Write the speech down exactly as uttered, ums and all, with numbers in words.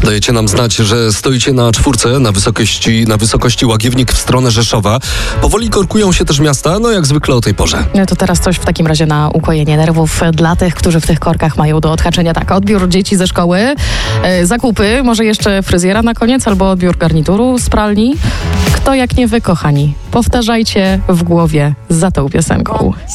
Dajecie nam znać, że stoicie na czwórce, na wysokości, na wysokości Łagiewnik w stronę Rzeszowa. Powoli korkują się też miasta, no jak zwykle o tej porze. No to teraz coś w takim razie na ukojenie nerwów dla tych, którzy w tych korkach mają do odhaczenia. Tak, odbiór dzieci ze szkoły, e, zakupy, może jeszcze fryzjera na koniec, albo odbiór garnituru z pralni. Kto jak nie wy, kochani? Powtarzajcie w głowie za tą piosenką.